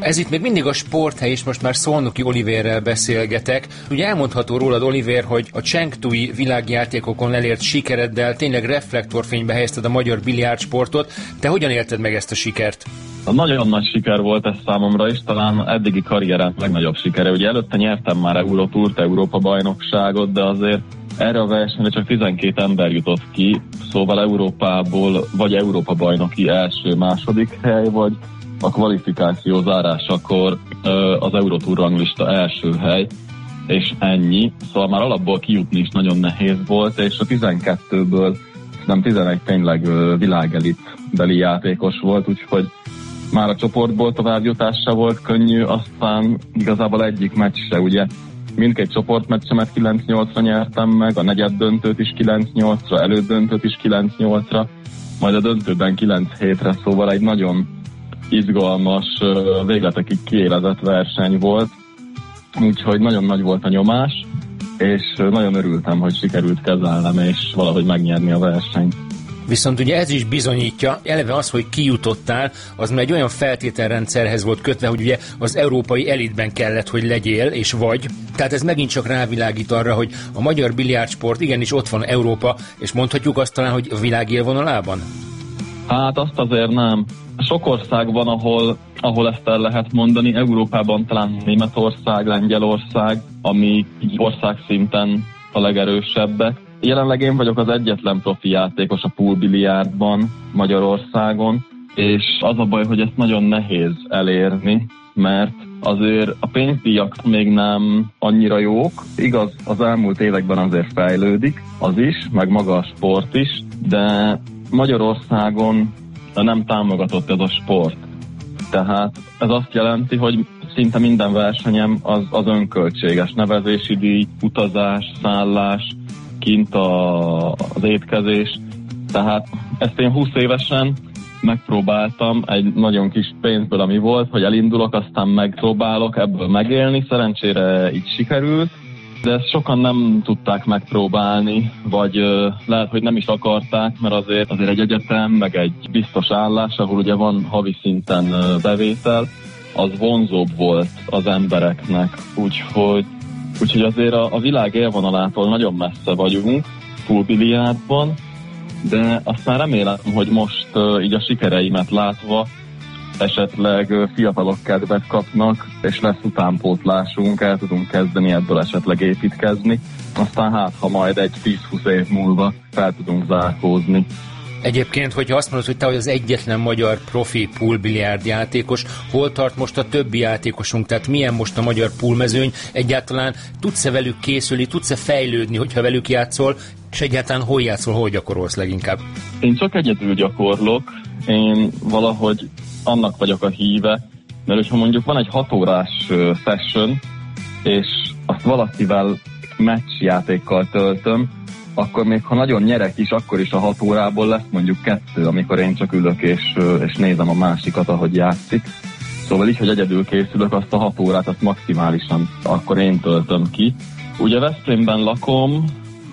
Ez itt még mindig a Sporthely, és most már Szolnoki Olivérrel beszélgetek. Ugye elmondható rólad, Olivér, hogy a Chengdui világjátékokon elért sikereddel tényleg reflektorfénybe helyezted a magyar biliárdsportot. Te hogyan élted meg ezt a sikert? Nagyon nagy siker volt ez számomra is, talán eddigi karrierem legnagyobb sikere. Ugye előtte nyertem már Eurotourt, Európa-bajnokságot, de azért erre a versenyre csak 12 ember jutott ki, szóval Európából vagy Európa-bajnoki első-második hely, vagy a kvalifikáció zárásakor az Eurotour ranglista első hely, és ennyi. Szóval már alapból kijutni is nagyon nehéz volt, és a 12-ből nem 11 tényleg világelitbeli játékos volt, úgyhogy már a csoportból továbbjutása volt könnyű, aztán igazából egyik meccs se, ugye mindkét csoportmeccsemet 9-8-ra nyertem meg, a negyed döntőt is 9-8-ra, elődöntőt is 9-8-ra, majd a döntőben 9-7-re, szóval egy nagyon izgalmas, végletekig kiélezett verseny volt, úgyhogy nagyon nagy volt a nyomás, és nagyon örültem, hogy sikerült kezelnem, és valahogy megnyerni a versenyt. Viszont ugye ez is bizonyítja, eleve az, hogy kijutottál, az már egy olyan feltételrendszerhez volt kötve, hogy ugye az európai elitben kellett, hogy legyél, és vagy. Tehát ez megint csak rávilágít arra, hogy a magyar biliárdsport igenis ott van Európa, és mondhatjuk azt talán, hogy a világ élvonalában? Hát azt azért nem. Sok ország van, ahol ezt el lehet mondani. Európában talán Németország, Lengyelország, ami országszinten a legerősebbek. Jelenleg én vagyok az egyetlen profi játékos a poolbiliárdban Magyarországon, és az a baj, hogy ezt nagyon nehéz elérni, mert azért a pénzdíjak még nem annyira jók. Igaz, az elmúlt években azért fejlődik, az is, meg maga a sport is, de Magyarországon nem támogatott ez a sport. Tehát ez azt jelenti, hogy szinte minden versenyem az önköltséges, nevezési díj, utazás, szállás, kint az étkezés. Tehát ezt én 20 évesen megpróbáltam egy nagyon kis pénzből, ami volt, hogy elindulok, aztán megpróbálok ebből megélni. Szerencsére így sikerült, de ezt sokan nem tudták megpróbálni, vagy lehet, hogy nem is akarták, mert azért egy egyetem, meg egy biztos állás, ahol ugye van havi szinten bevétel, az vonzóbb volt az embereknek, úgyhogy azért a világ élvonalától nagyon messze vagyunk poolbiliárdban, de aztán remélem, hogy most így a sikereimet látva esetleg fiatalok kedvet kapnak, és lesz utánpótlásunk, el tudunk kezdeni ebből esetleg építkezni, aztán hát, ha majd egy 10-20 év múlva fel tudunk zárkózni. Egyébként, hogyha azt mondod, hogy te vagy az egyetlen magyar profi poolbiliárd játékos, hol tart most a többi játékosunk? Tehát milyen most a magyar poolmezőny? Egyáltalán tudsz-e velük készülni, tudsz-e fejlődni, hogyha velük játszol, és egyáltalán hol játszol, hol gyakorolsz leginkább? Én csak egyedül gyakorlok, én valahogy annak vagyok a híve, mert hogyha mondjuk van egy 6 órás session, és azt valakivel meccsjátékkal töltöm, akkor még ha nagyon nyerek is, akkor is a 6 órából lesz mondjuk 2, amikor én csak ülök és nézem a másikat, ahogy játszik. Szóval így, hogy egyedül készülök, azt a 6 órát azt maximálisan akkor én töltöm ki. Ugye Veszprémben lakom,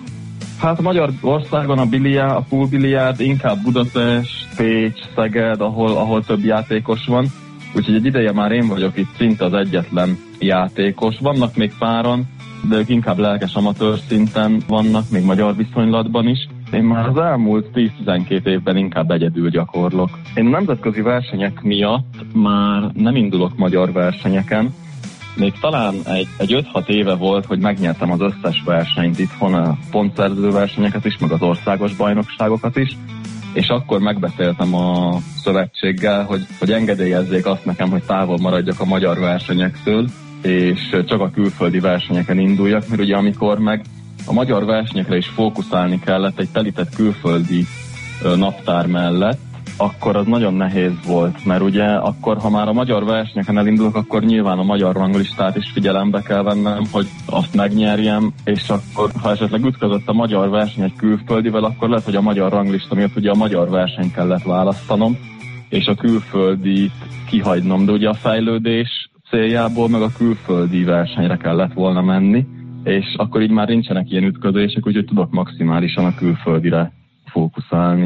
hát Magyarországon a poolbiliárd inkább Budapest, Pécs, Szeged, ahol több játékos van. Úgyhogy egy ideje már én vagyok itt szinte az egyetlen játékos. Vannak még páran, de ők inkább lelkes amatőr szinten vannak, még magyar viszonylatban is. Én már az elmúlt 10-12 évben inkább egyedül gyakorlok. Én a nemzetközi versenyek miatt már nem indulok magyar versenyeken. Még talán egy 5-6 éve volt, hogy megnyertem az összes versenyt itthon, a pontszerző versenyeket is, meg az országos bajnokságokat is, és akkor megbeszéltem a szövetséggel, hogy engedélyezzék azt nekem, hogy távol maradjak a magyar versenyektől, és csak a külföldi versenyeken induljak, mert ugye amikor meg a magyar versenyekre is fókuszálni kellett egy telített külföldi naptár mellett, akkor az nagyon nehéz volt, mert ugye akkor, ha már a magyar versenyeken elindulok, akkor nyilván a magyar ranglistát is figyelembe kell vennem, hogy azt megnyerjem, és akkor, ha esetleg ütközött a magyar verseny egy külföldivel, akkor lehet, hogy a magyar ranglista miatt ugye a magyar versenyt kellett választanom, és a külföldit kihagynom, de ugye a fejlődés céljából meg a külföldi versenyre kellett volna menni, és akkor így már nincsenek ilyen ütközések, úgyhogy tudok maximálisan a külföldire fókuszálni.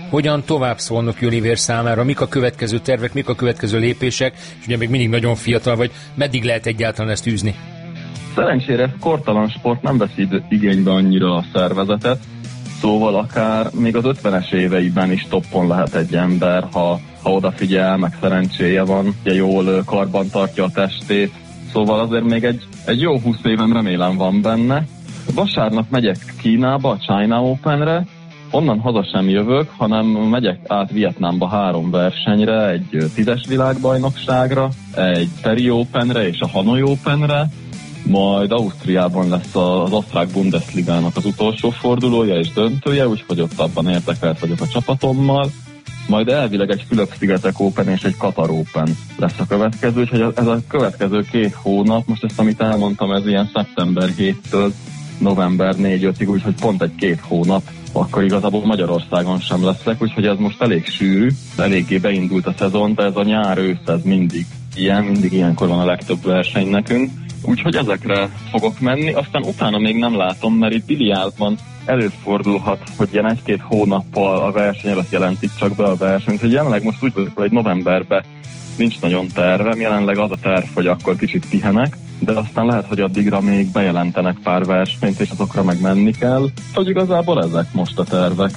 hogyan tovább Szolnoki Olivér számára, mik a következő tervek, mik a következő lépések, és ugye még mindig nagyon fiatal vagy, meddig lehet egyáltalán ezt űzni? Szerencsére ez kortalan sport, nem veszi igénybe annyira a szervezetet, szóval akár még az 50-es éveiben is toppon lehet egy ember, ha odafigyel, meg szerencséje van, ugye jól karban tartja a testét, szóval azért még egy jó 20 évem remélem van benne. Vasárnap megyek Kínába, a China Openre, onnan haza sem jövök, hanem megyek át Vietnámba 3 versenyre, egy 10-es világbajnokságra, egy Peri Openre és a Hanoi Openre, majd Ausztriában lesz az osztrák Bundesligának az utolsó fordulója és döntője, úgyhogy ott abban érdekelt vagyok a csapatommal. Majd elvileg egy Fülöp-szigetek Open és egy Katar Open lesz a következő, úgyhogy ez a következő 2 hónap, most ezt amit elmondtam, ez ilyen szeptember 7-től november 4-5-ig, úgyhogy pont egy 2 hónap, akkor igazából Magyarországon sem leszek, úgyhogy ez most elég sűrű, eléggé beindult a szezon, de ez a nyár-ősz, ez mindig ilyenkor van a legtöbb verseny nekünk. Úgyhogy ezekre fogok menni, aztán utána még nem látom, mert itt biliárdban előfordulhat, hogy ilyen 1-2 hónappal a verseny előtt jelentik csak be a versenyt, hogy jelenleg most úgy vagyok, hogy novemberben nincs nagyon tervem, jelenleg az a terv, hogy akkor kicsit pihenek, de aztán lehet, hogy addigra még bejelentenek pár versenyt, és azokra meg menni kell. Hogy igazából ezek most a tervek.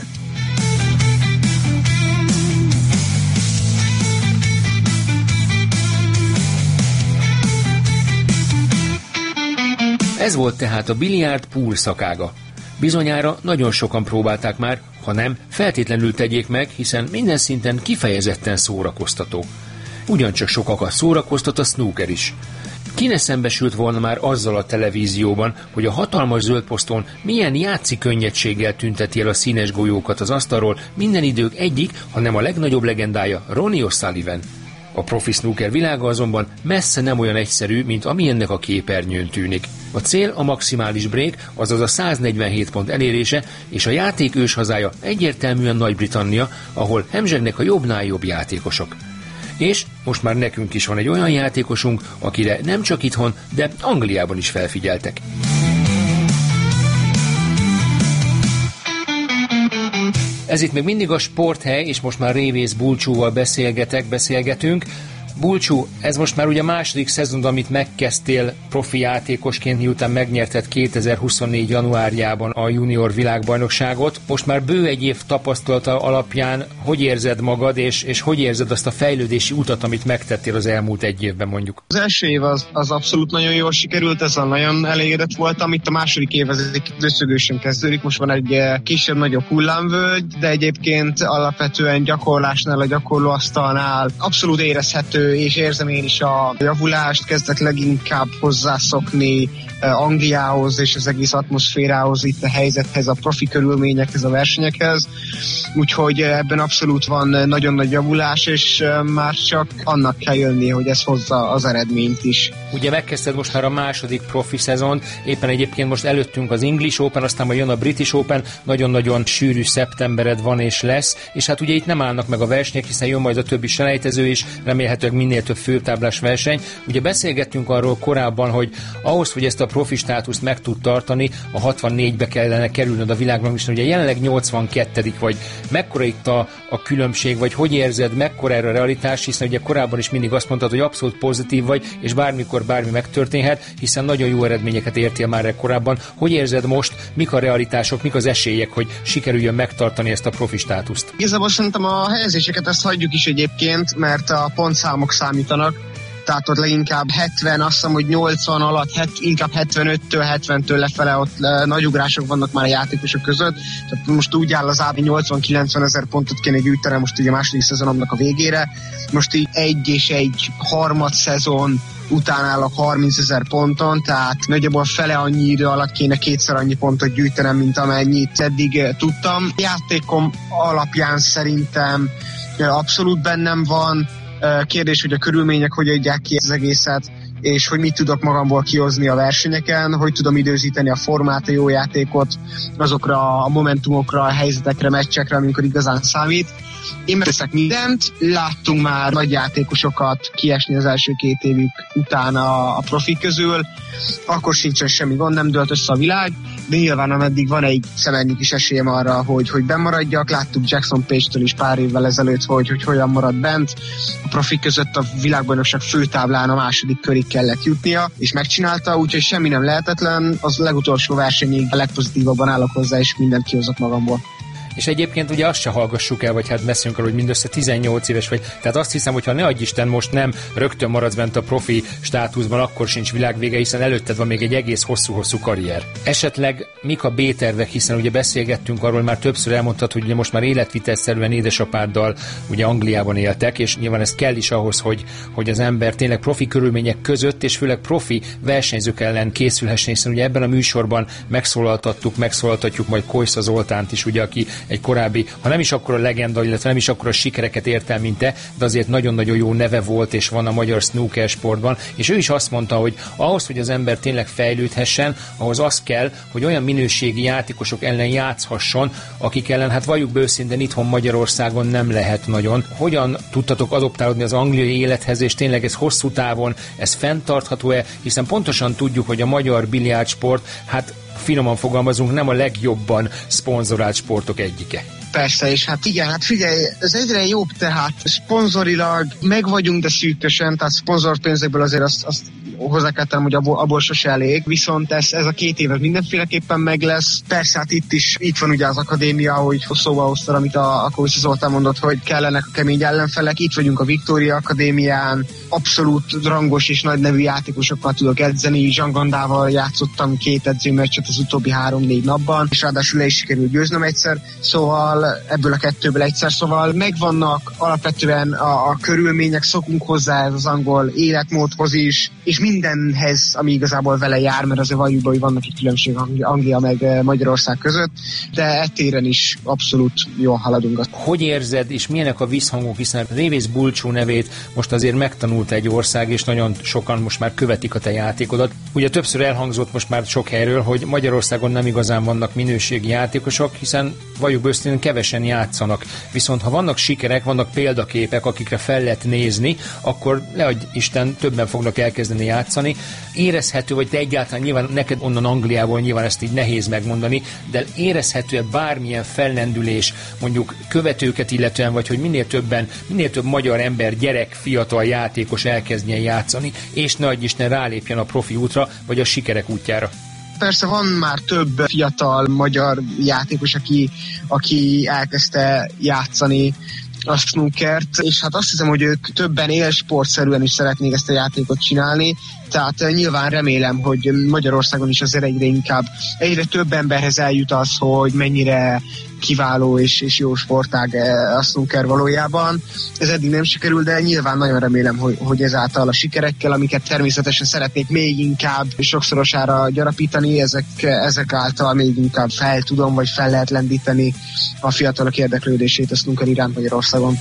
Ez volt tehát a biliárd pool szakága. Bizonyára nagyon sokan próbálták már, ha nem, feltétlenül tegyék meg, hiszen minden szinten kifejezetten szórakoztató. Ugyancsak sokakat szórakoztat a snooker is. Ki ne szembesült volna már azzal a televízióban, hogy a hatalmas zöld poszton milyen játszi könnyedséggel tünteti el a színes golyókat az asztalról minden idők egyik, ha nem a legnagyobb legendája, Ronnie O'Sullivan. A profi snooker világa azonban messze nem olyan egyszerű, mint amilyennek a képernyőn tűnik. A cél a maximális break, azaz a 147 pont elérése, és a játék őshazája egyértelműen Nagy-Britannia, ahol hemzsegnek a jobbnál jobb játékosok. És most már nekünk is van egy olyan játékosunk, akire nem csak itthon, de Angliában is felfigyeltek. Ez itt még mindig a Sporthely, és most már Révész Bulcsúval beszélgetünk. Bulcsú, ez most már ugye a második szezon, amit megkezdtél profi játékosként, miután megnyerted 2024. januárjában a junior világbajnokságot. Most már bő egy év tapasztalata alapján hogy érzed magad, és hogy érzed azt a fejlődési utat, amit megtettél az elmúlt egy évben mondjuk? Az első év az abszolút nagyon jól sikerült, ezzel nagyon elégedett voltam. Itt a második év az egy döszögősen kezdődik, most van egy kisebb-nagyobb hullámvölgy, de egyébként alapvetően gyakorlásnál, a gyakorlóasztalnál abszolút érezhető, és érzem én is a javulást, kezdek leginkább hozzászokni Angliához és az egész atmoszférához, itt a helyzethez, a profi körülményekhez, a versenyekhez. Úgyhogy ebben abszolút van nagyon nagy javulás, és már csak annak kell jönni, hogy ez hozza az eredményt is. Ugye megkezdted most már a második profi szezont, éppen egyébként most előttünk az English Open, aztán majd jön a British Open, nagyon-nagyon sűrű szeptembered van és lesz, és hát ugye itt nem állnak meg a versenyek, hiszen jön majd a többi selejtező is, remélhetőleg minél több főtáblás verseny. Ugye beszélgettünk arról korábban, hogy ahhoz, hogy ezt a profi státuszt meg tud tartani, a 64-be kellene kerülnöd a világbajnokságon, ugye jelenleg 82. vagy. Mekkora itt a különbség, vagy hogy érzed, mekkora erre a realitás, hiszen ugye korábban is mindig azt mondtad, hogy abszolút pozitív vagy, és bármikor bármi megtörténhet, hiszen nagyon jó eredményeket értél már korábban. Hogy érzed most, mik a realitások, mik az esélyek, hogy sikerüljön megtartani ezt a profi státuszt? Igazából szerintem a helyezéseket ezt hagyjuk is egyébként, mert a pontszámok számítanak. Tehát ott leginkább 70, azt hiszem, hogy 80 alatt, inkább 75-től, 70-től lefele, ott nagy ugrások vannak már a játékosok között. Tehát most úgy áll az AB 80-90 ezer pontot kéne gyűjteni most így a második szezonomnak a végére. Most így egy és egy harmad szezon után állok 30 000 ponton, tehát nagyjából fele annyi idő alatt kéne 2-szer annyi pontot gyűjtenem, mint amennyit eddig tudtam. A játékom alapján szerintem abszolút bennem van. Kérdés, hogy a körülmények hogy adják ki az egészet, és hogy mit tudok magamból kihozni a versenyeken, hogy tudom időzíteni a formát, a jó játékot azokra a momentumokra, a helyzetekre, meccsekre, amikor igazán számít. Én megteszek mindent, láttunk már nagy játékosokat kiesni az első 2 évük után a profik közül, akkor sincsen semmi gond, nem dőlt össze a világ, de nyilván ameddig van egy szemennyi is esélyem arra, hogy bemaradjak. Láttuk Jackson Page-től is pár évvel ezelőtt, hogy hogyan marad bent. A profik között a világbajnokság főtáblán a második körig kellett jutnia, és megcsinálta, úgyhogy semmi nem lehetetlen. Az legutolsó versenyig a legpozitívabban állok hozzá, és mindent kihozok magamból. És egyébként ugye azt se hallgassuk el, vagy hát beszélünk arról, hogy mindössze 18 éves vagy. Tehát azt hiszem, hogy ha ne adj Isten most nem rögtön maradsz bent a profi státuszban, akkor sincs világvége, hiszen előtted van még egy egész hosszú-hosszú karrier. Esetleg mik a B-tervek, hiszen ugye beszélgettünk arról, már többször elmondtad, hogy ugye most már életvitelszerűen édesapáddal ugye Angliában éltek, és nyilván ez kell is ahhoz, hogy az ember tényleg profi körülmények között, és főleg profi versenyzők ellen készülhessen, hiszen ugye ebben a műsorban megszólaltatjuk majd Kojsa Zoltánt is, ugye, aki egy korábbi, ha nem is akkora legenda, illetve nem is akkora sikereket ért el, mint te, de azért nagyon-nagyon jó neve volt, és van a magyar snooker sportban, és ő is azt mondta, hogy ahhoz, hogy az ember tényleg fejlődhessen, ahhoz az kell, hogy olyan minőségi játékosok ellen játszhasson, akik ellen, hát valljuk be őszintén, itthon Magyarországon nem lehet nagyon. Hogyan tudtatok adoptálódni az angliai élethez, és tényleg ez hosszú távon, ez fenntartható-e, hiszen pontosan tudjuk, hogy a magyar biliárdsport, hát finoman fogalmazunk, nem a legjobban szponzorált sportok egyike. Persze, és hát igen, hát figyelj, ez egyre jobb, tehát szponzorilag meg vagyunk, de szűkösen, tehát szponzorpénzekből azért azt hozzá kell tennem, hogy abból sose elég, viszont ez a 2 évet mindenféleképpen meg lesz. Persze, hát itt van ugye az akadémia, hogy szóval hoztad, amit a Kojsa Zoltán mondott, hogy kellenek a kemény ellenfelek, itt vagyunk a Victoria Akadémián, abszolút rangos és nagy nevű játékosokkal tudok edzeni, Zsangandával játszottam 2 edzőmeccset az utóbbi 3-4 napban, és ráadásul le is sikerült győznöm egyszer, szóval ebből a 2-ből egyszer, szóval megvannak alapvetően a körülmények, szokunk hozzá ez az angol életmódhoz is, és mindenhez, ami igazából vele jár, mert azért valljuk be, hogy vannak itt különbség Anglia meg Magyarország között, de ettéren is abszolút jól haladunk. Hogy érzed, és milyenek a visszhangok, hiszen Révész Bulcsú nevét most azért megtanult egy ország, és nagyon sokan most már követik a te játékodat. Ugye többször elhangzott most már sok helyről, hogy Magyarországon nem igazán vannak minőségi játékosok, hiszen valljuk be, kevesen játszanak. Viszont ha vannak sikerek, vannak példaképek, akikre fel lehet nézni, akkor leadj Isten, többen fognak elkezdeni játszani. Érezhető, vagy te egyáltalán nyilván neked onnan Angliából nyilván ezt így nehéz megmondani, de érezhető-e bármilyen fellendülés, mondjuk követőket illetően, vagy hogy minél több magyar ember, gyerek, fiatal játékos elkezdjen játszani, és ne adj Isten rálépjen a profi útra, vagy a sikerek útjára? Persze van már több fiatal magyar játékos, aki elkezdte játszani a snookert, és hát azt hiszem, hogy ők többen élsportszerűen is szeretnék ezt a játékot csinálni, tehát nyilván remélem, hogy Magyarországon is azért egyre több emberhez eljut az, hogy mennyire kiváló és jó sportág a snooker valójában. Ez eddig nem sikerül, de nyilván nagyon remélem, hogy ezáltal a sikerekkel, amiket természetesen szeretnék még inkább sokszorosára gyarapítani, ezek által még inkább fel tudom, vagy fel lehet lendíteni a fiatalok érdeklődését a snooker iránt Magyarországon.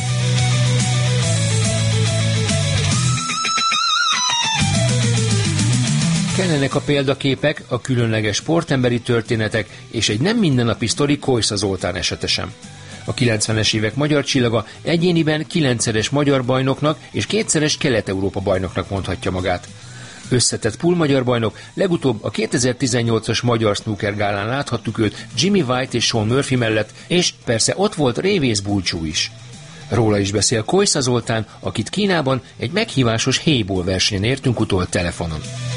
Kellenek a példaképek, a különleges sportemberi történetek és egy nem mindennapi sztori Kojsa Zoltán esete sem. A 90-es évek magyar csillaga egyéniben 9-szeres magyar bajnoknak és 2-szeres Kelet-Európa bajnoknak mondhatja magát. Összetett pool magyar bajnok, legutóbb a 2018-as Magyar Snooker Gálán láthattuk őt Jimmy White és Sean Murphy mellett, és persze ott volt Révész Bulcsú is. Róla is beszél Kojsa Zoltán, akit Kínában egy meghívásos héjból versenyen értünk utol telefonon.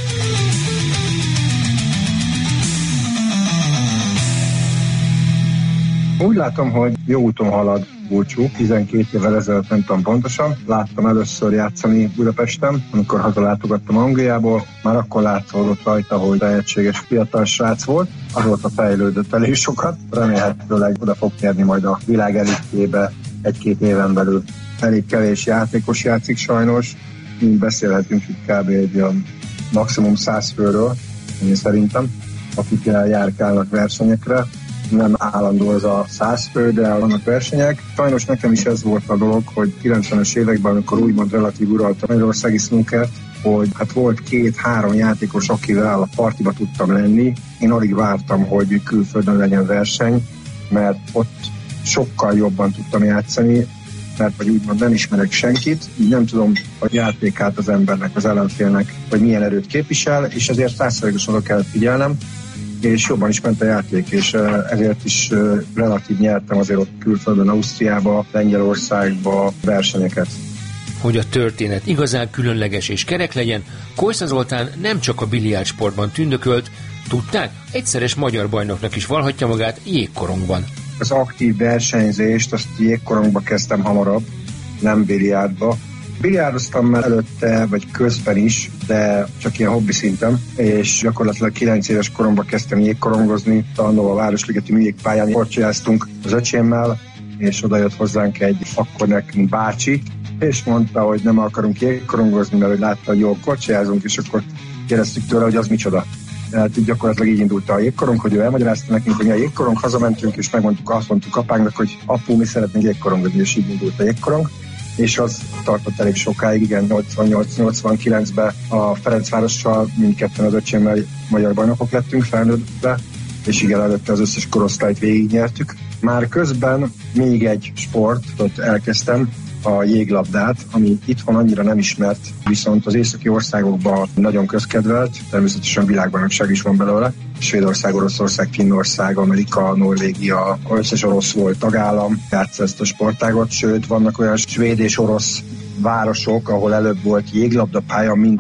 Úgy látom, hogy jó úton halad Bulcsú. 12 évvel ezelőtt, nem tudom pontosan, láttam először játszani Budapesten, amikor hazalátogattam Angliából. Már akkor látszódott rajta, hogy tehetséges fiatal srác volt. Azóta fejlődött elég sokat. Remélhetőleg oda fog nyerni majd a világ elitjébe 1-2 éven belül. Elég kevés játékos játszik sajnos. Mi beszélhetünk itt kb. Egy maximum 100 főről, én szerintem, akik járkálnak versenyekre. Nem állandó ez a 100 fő, de vannak versenyek. Sajnos nekem is ez volt a dolog, hogy 90-es években, amikor úgymond relatív uralta magyarországi snookert, hogy hát volt 2-3 játékos, akivel a partiba tudtam lenni. Én alig vártam, hogy külföldön legyen verseny, mert ott sokkal jobban tudtam játszani, mert vagy úgymond nem ismerek senkit, így nem tudom a játékát az embernek, az ellenfélnek, hogy milyen erőt képvisel, és ezért 100%-osan oda kell figyelnem, és jobban is ment a játék, és ezért is relatív nyertem azért ott külföldön, Ausztriába, Lengyelországba versenyeket. Hogy a történet igazán különleges és kerek legyen, Kojsa Zoltán nem csak a biliárdsportban tündökölt, tudták, egyszeres magyar bajnoknak is vallhatja magát jégkorongban. Az aktív versenyzést azt jégkorongba kezdtem hamarabb, nem biliárdba. Biliárdoztam már előtte, vagy közben is, de csak ilyen hobbi szinten, és gyakorlatilag 9 éves koromban kezdtem jégkorongozni. Annól a Városligeti Műjégpályán korcsolyáztunk az öcsémmel, és oda jött hozzánk egy akkor nekünk bácsi, és mondta, hogy nem akarunk jégkorongozni, mert hogy látta, hogy jól korcsolyázunk, és akkor kérdeztük tőle, hogy az micsoda. Tehát gyakorlatilag így indult a jégkorong, hogy ő elmagyarázta nekünk, hogy mi a jégkorong, hazamentünk, és azt mondtuk apánknak, hogy apu, mi szeretnénk jégkorongozni, és így indult a jégkorong. És az tartott elég sokáig, igen, 88-89-ben a Ferencvárossal mindketten az öcsémmel magyar bajnokok lettünk felnőttbe, és igen, előtte az összes korosztályt végignyertük. Már közben még egy sportot elkezdtem, a jéglabdát, ami itthon annyira nem ismert, viszont az északi országokban nagyon közkedvelt, természetesen világbajnokság is van belőle. Svédország, Oroszország, Finnország, Amerika, Norvégia, összes orosz volt tagállam, játsza ezt a sportágot, sőt vannak olyan svéd és orosz városok, ahol előbb volt jéglabdapálya, mint